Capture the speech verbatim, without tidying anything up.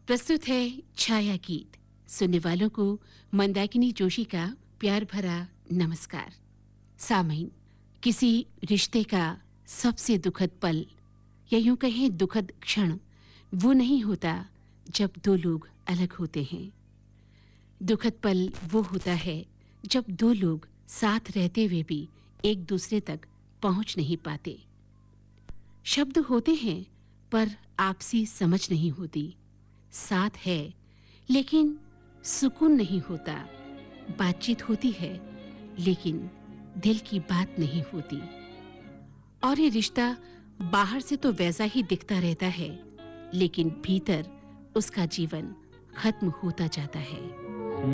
प्रस्तुत है छाया गीत। सुनने वालों को मंदाकिनी जोशी का प्यार भरा नमस्कार। सामईन, किसी रिश्ते का सबसे दुखद पल या यूं कहें दुखद क्षण वो नहीं होता जब दो लोग अलग होते हैं। दुखद पल वो होता है जब दो लोग साथ रहते हुए भी एक दूसरे तक पहुंच नहीं पाते। शब्द होते हैं पर आपसी समझ नहीं होती। साथ है लेकिन सुकून नहीं होता। बातचीत होती है लेकिन दिल की बात नहीं होती। और ये रिश्ता बाहर से तो वैसा ही दिखता रहता है, लेकिन भीतर उसका जीवन खत्म होता जाता है।